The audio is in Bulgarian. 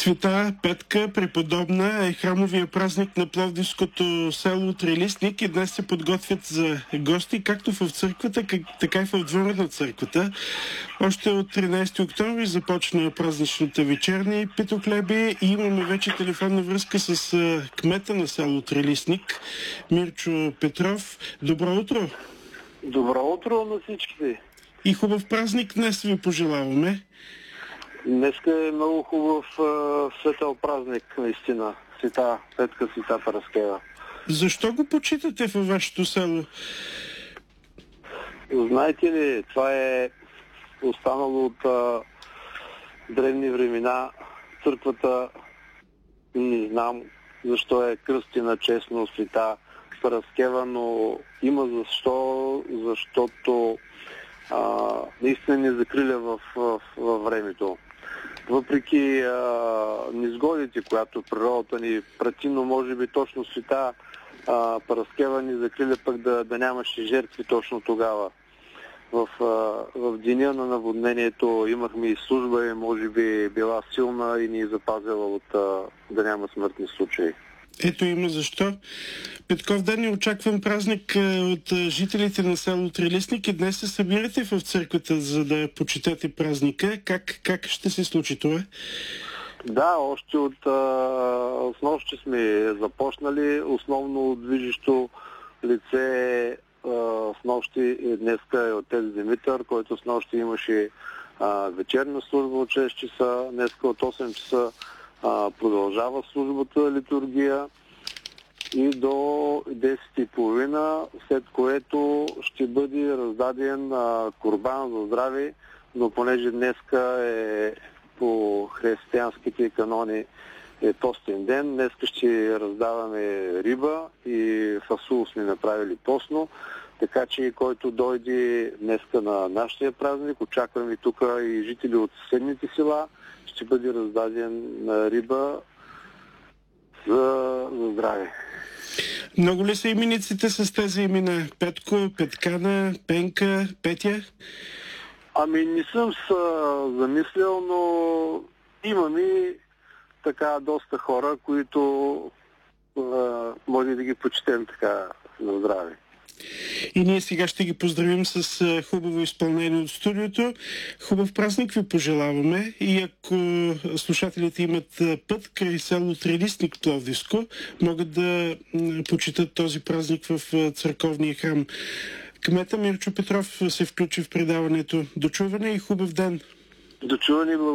Света Петка Преподобна е храмовия празник на пловдивското село Трилистник и днес се подготвят за гости, както в църквата, така и в двора на църквата. Още от 13 октомври започна празничната вечерня и питохлеби и имаме вече телефонна връзка с кмета на село Трилистник, Мирчо Петров. Добро утро! Добро утро на всичките! И хубав празник днес ви пожелаваме. Днеска е много хубав светъл празник, наистина. Света Петка, Света Параскева. Защо го почитате във вашето село? Знаете ли, това е останало от древни времена. Църквата, не знам защо е кръстена честно Света Параскева, но има защо, защото наистина ни закриля във времето. Въпреки низгодите, която природата ни прати, но може би точно Света Параскева ни закриля пък да нямаше жертви точно тогава. В деня на наводнението имахме и служба и може би била силна и ни е запазила от да няма смъртни случаи. Ето има защо. Петков ден е очакван празник от жителите на село Трилистник и днес се събирате в църквата, за да почитате празника. Как ще се случи това? Да, още от снощи сме започнали. Основно движещо лице снощи днеска е отец Димитър, който снощи имаше вечерна служба от 6 часа. Днеска от 8 часа продължава службата литургия и до 10:30, след което ще бъде раздаден курбан за здраве, но понеже днеска е по християнските канони е постен ден, днеска ще раздаваме риба и фасул сме направили постно, така че който дойде днеска на нашия празник, очакваме тук и жители от съседните села, ще бъде раздаден риба за здраве. Много ли са имениците с тези имена? Петко, Петкана, Пенка, Петя? Ами не съм се замислял, но имаме така доста хора, които може да ги почетем така на здраве. И ние сега ще ги поздравим с хубаво изпълнение от студиото. Хубав празник ви пожелаваме и ако слушателите имат път край село Трилистник Пловдивско, могат да почитат този празник в църковния храм. Кмета Мирчо Петров се включи в предаването. До чуване и хубав ден! До чуване,